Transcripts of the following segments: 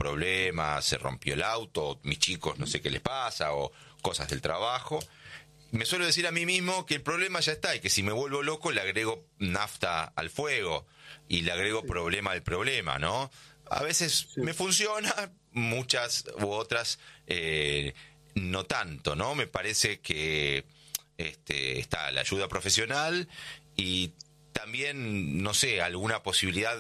problema, se rompió el auto, mis chicos no sé qué les pasa, o cosas del trabajo. Me suelo decir a mí mismo que el problema ya está y que si me vuelvo loco le agrego nafta al fuego y le agrego problema al problema, ¿no? A veces me funciona, muchas u otras no tanto, ¿no? Me parece que está la ayuda profesional y también, no sé, alguna posibilidad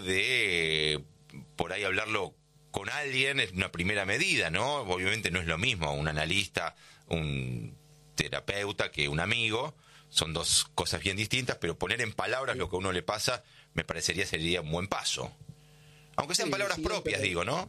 de por ahí hablarlo con alguien es una primera medida, ¿no? Obviamente no es lo mismo un analista, un terapeuta que un amigo, son dos cosas bien distintas, pero poner en palabras lo que a uno le pasa me parecería sería un buen paso. Aunque sean palabras propias, digo, ¿no?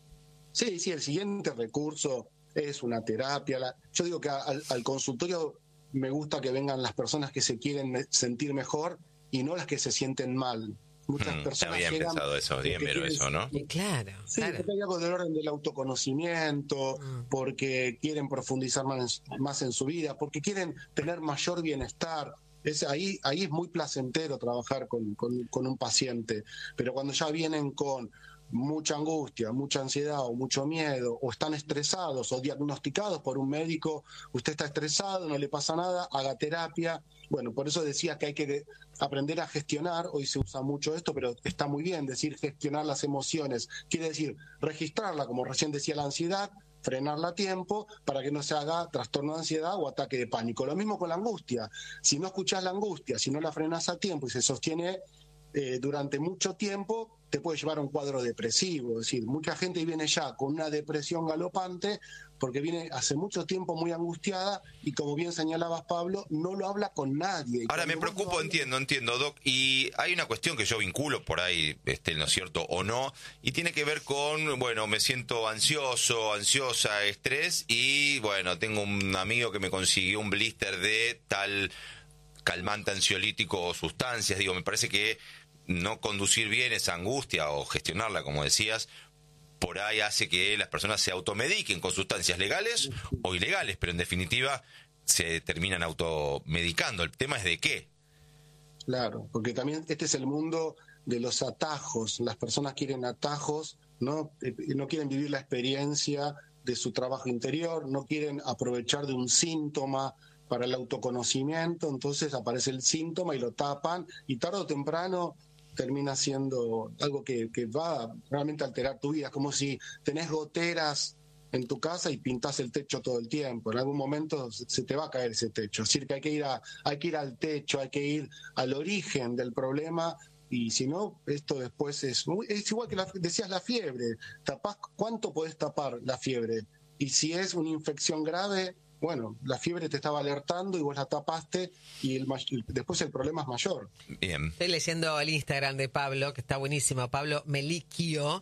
Sí, el siguiente recurso es una terapia. Yo digo que al consultorio me gusta que vengan las personas que se quieren sentir mejor y no las que se sienten mal. Muchas personas está bien llegan pensado eso, bien ver eso, ¿no? Claro. Porque hay algo del orden del autoconocimiento, porque quieren profundizar más en su vida, porque quieren tener mayor bienestar. Ahí es muy placentero trabajar con un paciente, pero cuando ya vienen con mucha angustia, mucha ansiedad o mucho miedo, o están estresados o diagnosticados por un médico, usted está estresado, no le pasa nada, haga terapia. Bueno, por eso decía que hay que aprender a gestionar, hoy se usa mucho esto, pero está muy bien decir gestionar las emociones, quiere decir registrarla, como recién decía la ansiedad, frenarla a tiempo para que no se haga trastorno de ansiedad o ataque de pánico. Lo mismo con la angustia, si no escuchás la angustia, si no la frenas a tiempo y se sostiene durante mucho tiempo, te puede llevar a un cuadro depresivo. Es decir, mucha gente viene ya con una depresión galopante porque viene hace mucho tiempo muy angustiada y, como bien señalabas, Pablo, no lo habla con nadie. Ahora me preocupo, entiendo, Doc, y hay una cuestión que yo vinculo por ahí, ¿no es cierto?, o no, y tiene que ver con, bueno, me siento ansioso, ansiosa, estrés, y bueno, tengo un amigo que me consiguió un blister de tal calmante ansiolítico o sustancias. Digo, me parece que no conducir bien esa angustia o gestionarla, como decías, por ahí hace que las personas se automediquen con sustancias legales o ilegales, pero en definitiva se terminan automedicando. El tema es de qué. Claro, porque también este es el mundo de los atajos. Las personas quieren atajos, no quieren vivir la experiencia de su trabajo interior, no quieren aprovechar de un síntoma para el autoconocimiento, entonces aparece el síntoma y lo tapan, y tarde o temprano termina siendo algo que va realmente a alterar tu vida. Es como si tenés goteras en tu casa y pintás el techo todo el tiempo. En algún momento se te va a caer ese techo. Es decir, que hay que ir al techo, hay que ir al origen del problema, y si no, esto después es igual que decías la fiebre. Tapás, ¿cuánto podés tapar la fiebre? Y si es una infección grave, bueno, la fiebre te estaba alertando y vos la tapaste, y después el problema es mayor. Bien. Estoy leyendo el Instagram de Pablo, que está buenísimo, Pablo Meliquio,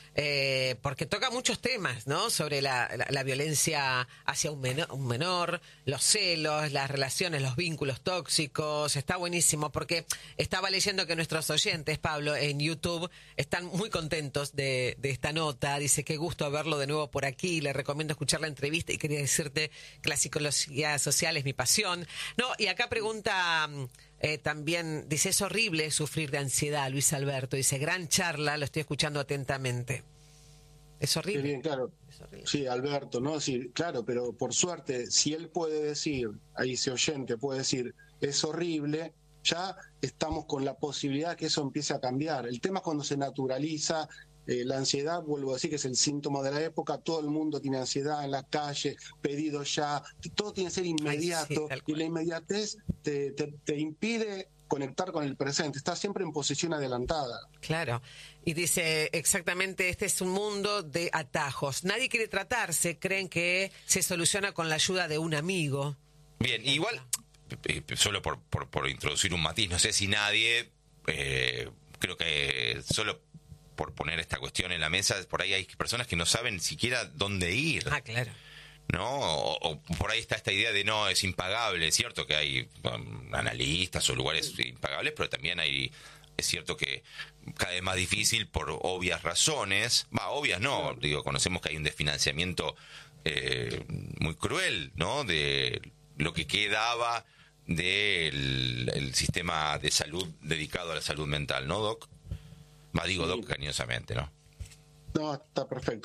porque toca muchos temas, ¿no? Sobre la violencia hacia un menor, los celos, las relaciones, los vínculos tóxicos. Está buenísimo, porque estaba leyendo que nuestros oyentes, Pablo, en YouTube están muy contentos de esta nota. Dice, qué gusto verlo de nuevo por aquí, le recomiendo escuchar la entrevista y quería decirte que la psicología social es mi pasión. No, y acá pregunta... también dice, es horrible sufrir de ansiedad, Luis Alberto. Dice, gran charla, lo estoy escuchando atentamente. Es horrible. Bien, claro. Es horrible. Sí, Alberto, ¿no? Sí, claro, pero por suerte, si él puede decir, ahí ese oyente puede decir, es horrible, ya estamos con la posibilidad que eso empiece a cambiar. El tema es cuando se naturaliza. La ansiedad, vuelvo a decir, que es el síntoma de la época. Todo el mundo tiene ansiedad en la calle, pedido ya, todo tiene que ser inmediato. Ay, sí, y la inmediatez te impide conectar con el presente, estás siempre en posición adelantada. Claro, y dice exactamente, este es un mundo de atajos. Nadie quiere tratarse, creen que se soluciona con la ayuda de un amigo. Bien, igual, solo por introducir un matiz, no sé si nadie, creo que solo por poner esta cuestión en la mesa, por ahí hay personas que no saben siquiera dónde ir. Ah, claro. ¿No? O por ahí está esta idea de no, es impagable. Es cierto que hay analistas o lugares impagables, pero también es cierto que cada vez más difícil por obvias razones. Obvias no, digo, conocemos que hay un desfinanciamiento muy cruel, ¿no? De lo que quedaba del sistema de salud dedicado a la salud mental, ¿no, Doc? Doc, cariñosamente, ¿no? No, está perfecto.